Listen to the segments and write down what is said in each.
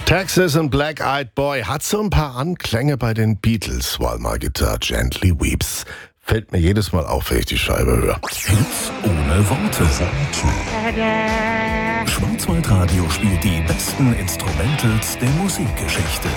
Texas and Black Eyed Boy hat so ein paar Anklänge bei den Beatles. While My Guitar Gently Weeps. Fällt mir jedes Mal auf, wenn ich die Scheibe höre. Hits ohne Worte. Schwarzwaldradio spielt die besten Instrumentals der Musikgeschichte.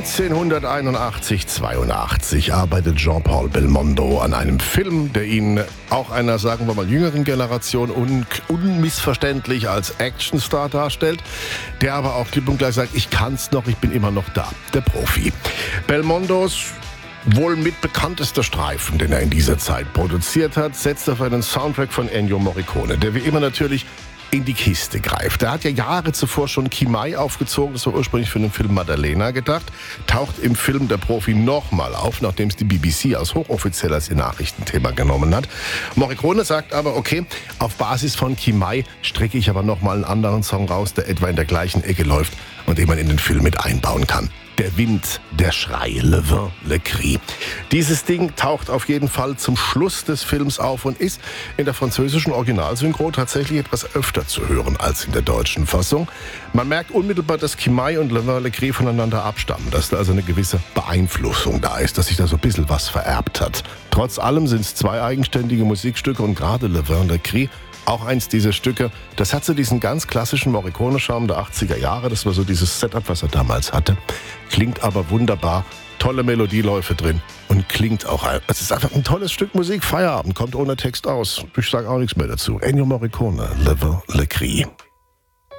1981, arbeitet Jean-Paul Belmondo an einem Film, der ihn auch einer, sagen wir mal, jüngeren Generation unmissverständlich als Actionstar darstellt, der aber auch klipp und gleich sagt, ich kann's noch, ich bin immer noch da, der Profi. Belmondos wohl mit bekanntester Streifen, den er in dieser Zeit produziert hat, setzt auf einen Soundtrack von Ennio Morricone, der wie immer natürlich in die Kiste greift. Er hat ja Jahre zuvor schon Chi-Mai aufgezogen, das war ursprünglich für den Film Maddalena gedacht, taucht im Film Der Profi nochmal auf, nachdem es die BBC als hochoffiziell als ihr Nachrichtenthema genommen hat. Morricone sagt aber, okay, auf Basis von Chi-Mai strecke ich aber nochmal einen anderen Song raus, der etwa in der gleichen Ecke läuft und den man in den Film mit einbauen kann. Der Wind, der Schrei, Le Vin, Le Cri. Dieses Ding taucht auf jeden Fall zum Schluss des Films auf und ist in der französischen Originalsynchro tatsächlich etwas öfter zu hören als in der deutschen Fassung. Man merkt unmittelbar, dass Chi-Mai und Le Vin, Le Cri voneinander abstammen, dass da also eine gewisse Beeinflussung da ist, dass sich da so ein bisschen was vererbt hat. Trotz allem sind es zwei eigenständige Musikstücke und gerade Le Vin, Le Cri, auch eins dieser Stücke, das hat so diesen ganz klassischen Morricone-Charme der 80er Jahre. Das war so dieses Setup, was er damals hatte. Klingt aber wunderbar, tolle Melodieläufe drin und klingt auch, es ist einfach ein tolles Stück Musik. Feierabend, kommt ohne Text aus. Ich sage auch nichts mehr dazu. Ennio Morricone, Le Vin, Le Cri.